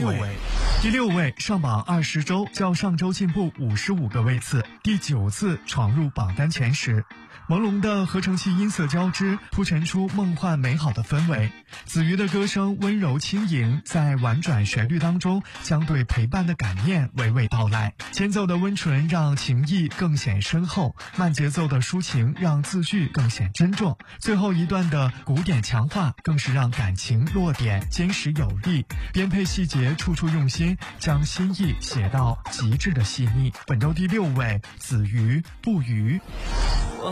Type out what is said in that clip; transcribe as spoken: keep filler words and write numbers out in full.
位。第六位上榜二十周，较上周进步五十五个位次，第九次闯入榜单前十。朦胧的合成器音色交织，铺陈出梦幻美好的氛围。子瑜的歌声温柔轻盈，在婉转旋律当中，将对陪伴的感念娓娓道来。间奏的温纯让情意更显深厚，慢节奏的抒情让字句更显珍重。最后一段的鼓点强化，更是让感情落点坚实有力。编配细节处处用心，将心意写到极致的细腻。本周第六位，子瑜不渝。